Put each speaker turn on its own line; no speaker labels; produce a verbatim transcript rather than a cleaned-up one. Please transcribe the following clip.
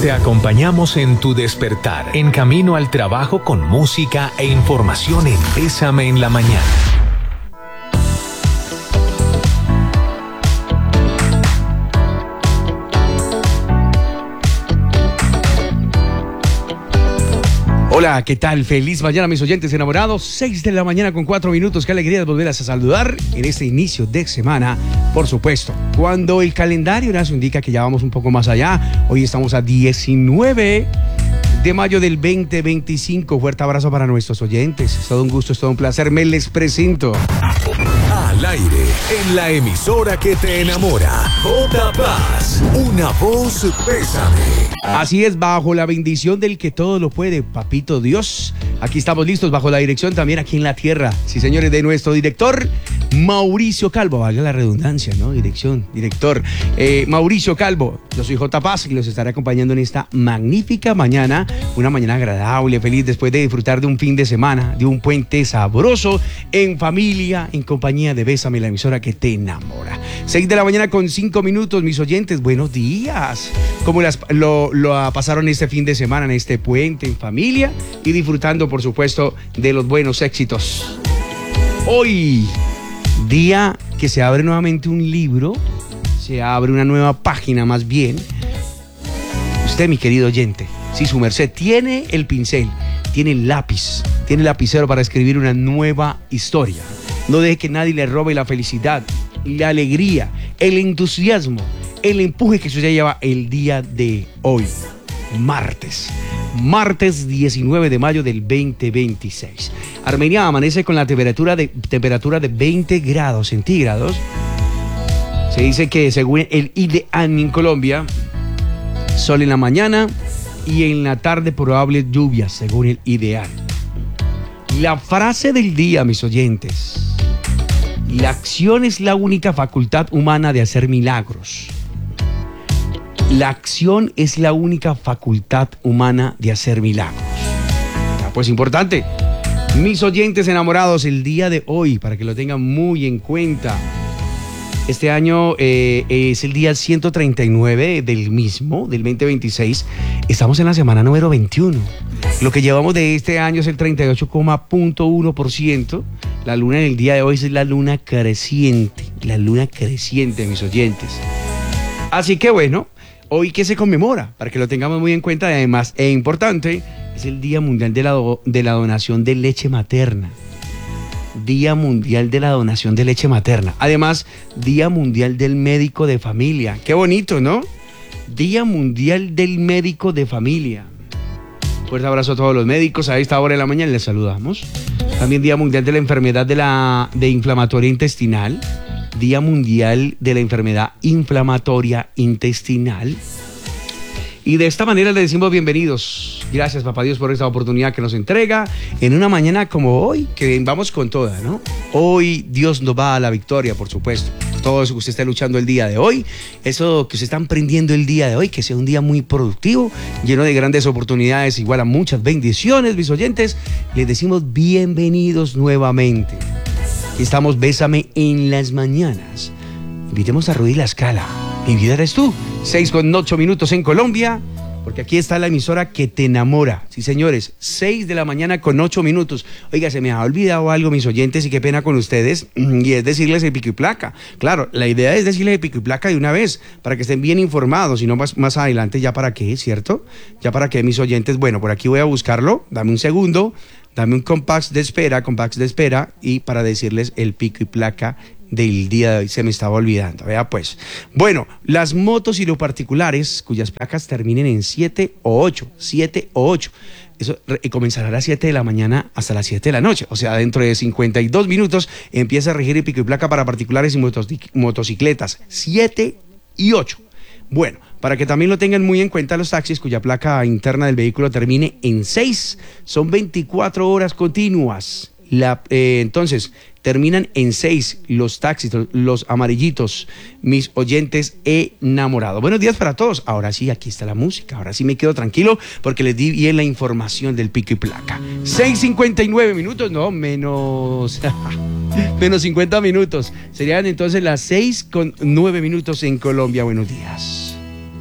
Te acompañamos en tu despertar, en camino al trabajo con música e información en Bésame en la Mañana.
Hola, ¿qué tal? Feliz mañana, mis oyentes enamorados. seis de la mañana con cuatro minutos. Qué alegría de volverlas a saludar en este inicio de semana, por supuesto. Cuando el calendario nos indica que ya vamos un poco más allá. Hoy estamos a diecinueve de mayo del veinte veinticinco. Fuerte abrazo para nuestros oyentes. Es todo un gusto, es todo un placer. Me les presento.
Al aire, en la emisora que te enamora. J. Paz, una voz Bésame.
Así es, bajo la bendición del que todo lo puede, Papito Dios. Aquí estamos listos, bajo la dirección también aquí en la tierra. Sí, señores, de nuestro director, Mauricio Calvo. Valga la redundancia, ¿no? Dirección, director. Eh, Mauricio Calvo. Yo soy J. Paz y los estaré acompañando en esta magnífica mañana. Una mañana agradable, feliz, después de disfrutar de un fin de semana, de un puente sabroso, en familia, en compañía de Bésame, la emisora que te enamora. seis de la mañana con cinco minutos, mis oyentes, buenos días. ¿Cómo las, lo, lo pasaron este fin de semana en este puente, en familia? Y disfrutando, por supuesto, de los buenos éxitos. Hoy, día que se abre nuevamente un libro, se abre una nueva página más bien. Usted, mi querido oyente, si su merced tiene el pincel, tiene el lápiz, tiene el lapicero para escribir una nueva historia. No deje que nadie le robe la felicidad, la alegría, el entusiasmo, el empuje que usted lleva el día de hoy, martes. Martes diecinueve de mayo del veinte veintiséis. Armenia amanece con la temperatura de, temperatura de veinte grados centígrados. Se dice que según el IDEAN en Colombia, sol en la mañana y en la tarde probables lluvias, según el IDEAN. La frase del día, mis oyentes. La acción es la única facultad humana de hacer milagros. La acción es la única facultad humana de hacer milagros. Pues importante. Mis oyentes enamorados, el día de hoy, para que lo tengan muy en cuenta. Este año eh, es el día ciento treinta y nueve del mismo, del veinte veintiséis. Estamos en la semana número veintiuno. Lo que llevamos de este año es el treinta y ocho coma uno por ciento. La luna en el día de hoy es la luna creciente. La luna creciente, mis oyentes. Así que bueno, hoy que se conmemora, para que lo tengamos muy en cuenta, y además es importante, es el Día Mundial de la, do, de la Donación de Leche Materna. Día Mundial de la Donación de Leche Materna. Además, Día Mundial del Médico de Familia. Qué bonito, ¿no? Día Mundial del Médico de Familia. Fuerte abrazo a todos los médicos. A esta hora de la mañana les saludamos. También Día Mundial de la Enfermedad de la de Inflamatoria Intestinal. Día Mundial de la Enfermedad Inflamatoria Intestinal. Y de esta manera le decimos bienvenidos. Gracias, papá Dios, por esta oportunidad que nos entrega en una mañana como hoy, que vamos con toda, ¿no? Hoy Dios nos va a la victoria, por supuesto. Todo eso que usted está luchando el día de hoy, eso que usted está emprendiendo el día de hoy, que sea un día muy productivo, lleno de grandes oportunidades, igual a muchas bendiciones, mis oyentes. Les decimos bienvenidos nuevamente. Aquí estamos, Bésame en las mañanas. Invitemos a Rudy La Scala. Mi vida eres tú. seis con ocho minutos en Colombia, porque aquí está la emisora que te enamora. Sí, señores, seis de la mañana con ocho minutos. Oiga, se me ha olvidado algo, mis oyentes, y qué pena con ustedes, y es decirles el pico y placa. Claro, la idea es decirles el pico y placa de una vez, para que estén bien informados, y no más, más adelante ya para qué, ¿cierto? Ya para qué, mis oyentes. Bueno, por aquí voy a buscarlo, dame un segundo, dame un compás de espera, compás de espera, y para decirles el pico y placa del día de hoy, se me estaba olvidando. Vea pues. Bueno, las motos y los particulares cuyas placas terminen en siete o ocho, siete o ocho. Eso re- comenzará a las siete de la mañana hasta las siete de la noche. O sea, dentro de cincuenta y dos minutos empieza a regir el pico y placa para particulares y motos- motocicletas. siete y ocho. Bueno, para que también lo tengan muy en cuenta los taxis cuya placa interna del vehículo termine en seis, son veinticuatro horas continuas. La, eh, entonces, terminan en seis los taxis, los amarillitos, mis oyentes enamorados. Buenos días para todos. Ahora sí, aquí está la música. Ahora sí me quedo tranquilo porque les di bien la información del pico y placa. seis cincuenta y nueve minutos, no, menos, menos cincuenta minutos. Serían entonces las seis con nueve minutos en Colombia. Buenos días.